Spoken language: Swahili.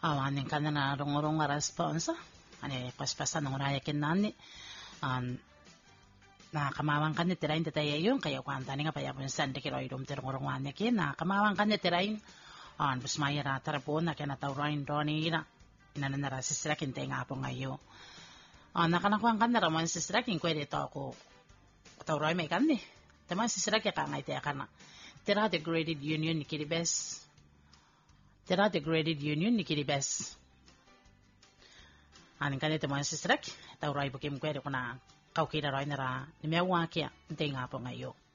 awanin ka na rungurong responsa ani paspasan ng rayakin nani na kamawang kan tirain tataya yung kaya kwanta ni nga payapon sande kiro idom tirungurong wanikin na kamawang kan tirain bus maya na tarapon na kinatawrain roni na inanara sisra kinte nga po ngayo nakanakuang kan na raman sisra kin kwede to ako tawray may kan ni teman sisra kaya kangay tiya ka na tira degraded union ni kiribes tira degraded union ni kiribes aning kanito mga sisrak tawray bukim kwede ko na kaukira ray nara ni mewa kya inte nga po ngayo